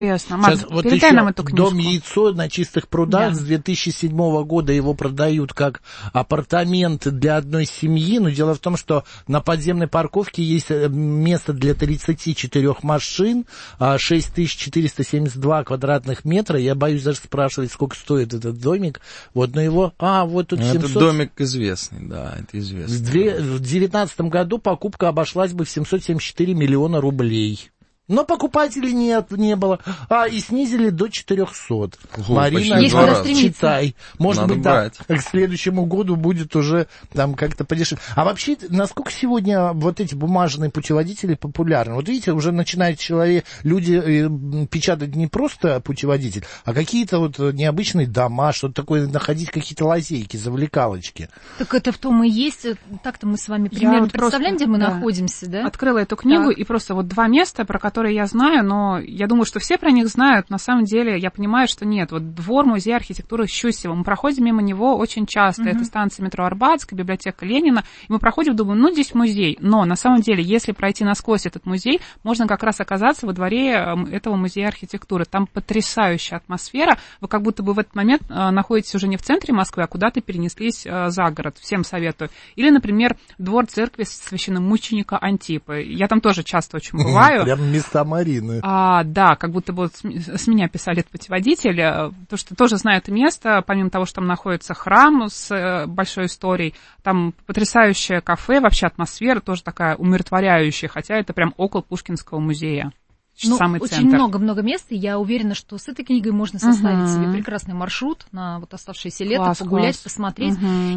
Ясно. Сейчас, вот передай еще нам эту книжку. «Дом яйцо» на Чистых прудах, Да. с 2007 года его продают как апартаменты для одной семьи, но дело в том, что на подземной парковке есть место для 34 машин, 6472 квадратных метра. Я боюсь даже спрашивать, сколько стоит этот домик. Вот, но его... вот тут 700... Это домик известный, да, это известно. В 2019 году покупка обошлась бы в 774 миллиона рублей. Но покупателей не было. И снизили до 400. Марина, есть куда стремиться. читай. Может Надо быть, брать. да, к следующему году будет уже там как-то подешевле. А вообще, насколько сегодня вот эти бумажные путеводители популярны? Вот видите, уже начинают люди печатать не просто путеводитель, а какие-то вот необычные дома, что-то такое, находить какие-то лазейки, завлекалочки. Так это в том и есть. Так-то мы с вами примерно представляем, где мы находимся, да? Открыла эту книгу, и просто вот 2 места, про которые я знаю, но я думаю, что все про них знают. На самом деле, я понимаю, что нет. Вот двор Музея архитектуры Щусева. Мы проходим мимо него очень часто. Это станция метро Арбатская, библиотека Ленина. И мы проходим, думаем, здесь музей. Но на самом деле, если пройти насквозь этот музей, можно как раз оказаться во дворе этого Музея архитектуры. Там потрясающая атмосфера. Вы как будто бы в этот момент находитесь уже не в центре Москвы, а куда-то перенеслись за город. Всем советую. Или, например, двор церкви священномученика Антипа. Я там тоже часто очень бываю. Прям места Марины. Да, как будто бы с меня писали этот путеводитель, то, что тоже знаю это место, помимо того, что там находится храм с большой историей, там потрясающее кафе, вообще атмосфера тоже такая умиротворяющая, хотя это прям около Пушкинского музея. Самый очень центр. много мест, и я уверена, что с этой книгой можно составить себе прекрасный маршрут на вот оставшееся лето, погулять, посмотреть,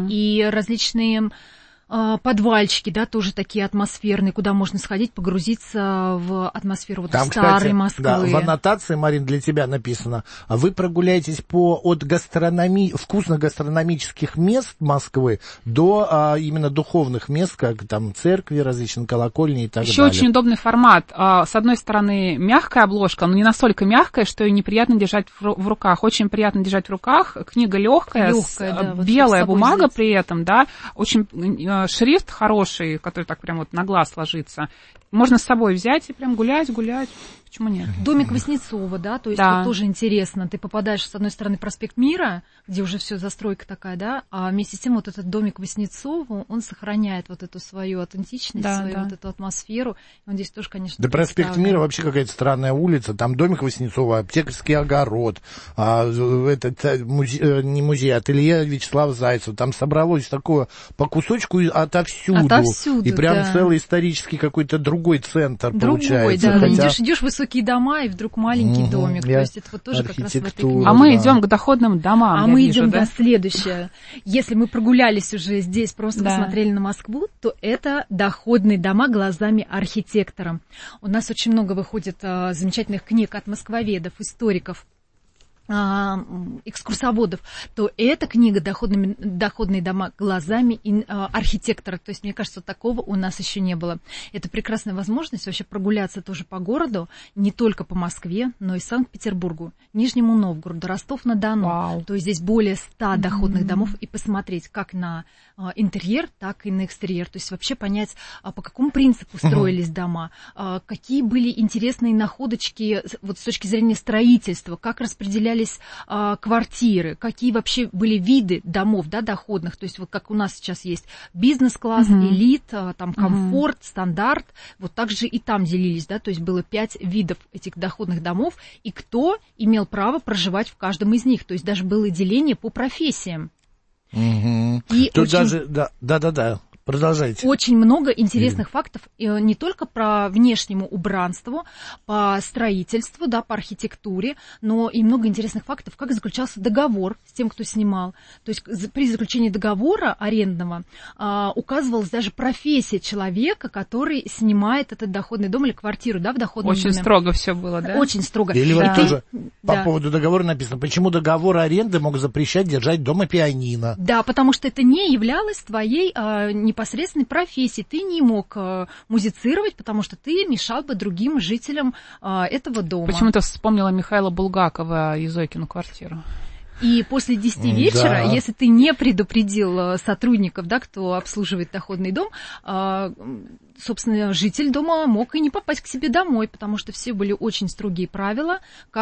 и различные... подвальчики, да, тоже такие атмосферные, куда можно сходить, погрузиться в атмосферу вот там, старой кстати, Москвы. Да, в аннотации, Марин, для тебя написано, вы прогуляетесь от вкусных гастрономических мест Москвы до именно духовных мест, как там церкви, различные колокольни и так Еще далее. очень удобный формат. С одной стороны, мягкая обложка, но не настолько мягкая, что ее неприятно держать в руках. Очень приятно держать в руках. Книга легкая, да, белая вот бумага взять. При этом, да, очень шрифт хороший, который так прям вот на глаз ложится. Можно с собой взять и прям гулять. Почему нет? Домик Васнецова, да, то есть вот тоже интересно. Ты попадаешь, с одной стороны, проспект Мира, где уже все застройка такая, да, а вместе с тем вот этот домик Васнецова, он сохраняет вот эту свою аутентичность, вот эту атмосферу. Он здесь тоже, конечно, Да, проспект Мира вообще какая-то странная улица. Там домик Васнецова, аптекарский огород, не музей, ателье Вячеслава Зайцева. Там собралось такое по кусочку отовсюду. И прям целый исторический какой-то другой центр получается. Да, идешь высокие дома, и вдруг маленький домик. То есть это вот тоже как раз в этой книге. А мы идем к доходным домам. А мы идем до следующее. Если мы прогулялись уже здесь, просто посмотрели на Москву, то это доходные дома глазами архитектора. У нас очень много выходит замечательных книг от москвоведов, историков, экскурсоводов, то эта книга «Доходные дома глазами архитектора». То есть, мне кажется, такого у нас еще не было. Это прекрасная возможность вообще прогуляться тоже по городу, не только по Москве, но и Санкт-Петербургу, Нижнему Новгороду, Ростов-на-Дону. То есть здесь более 100 доходных домов, и посмотреть как на интерьер, так и на экстерьер. То есть вообще понять, по какому принципу строились дома, какие были интересные находочки вот с точки зрения строительства, как распределялись квартиры, какие вообще были виды домов, да, доходных, то есть вот как у нас сейчас есть бизнес-класс, элит, там комфорт, стандарт, вот так же и там делились, да, то есть было 5 видов этих доходных домов, и кто имел право проживать в каждом из них, то есть даже было деление по профессиям. И тут очень... даже, да. Продолжайте. Очень много интересных фактов, не только про внешнему убранству, по строительству, да, по архитектуре, но и много интересных фактов, как заключался договор с тем, кто снимал. То есть при заключении договора арендного указывалась даже профессия человека, который снимает этот доходный дом или квартиру, да, в доходном доме. Очень строго все было, да? Очень строго. Или вот тоже по поводу договора написано, почему договор аренды мог запрещать держать дома пианино. Да, потому что это не являлось твоей непосредственной профессии. Ты не мог музицировать, потому что ты мешал бы другим жителям этого дома. Почему-то вспомнила Михаила Булгакова и Зойкину квартиру. И после 10 вечера, если ты не предупредил сотрудников, да, кто обслуживает доходный дом, собственно, житель дома мог и не попасть к себе домой, потому что все были очень строгие правила.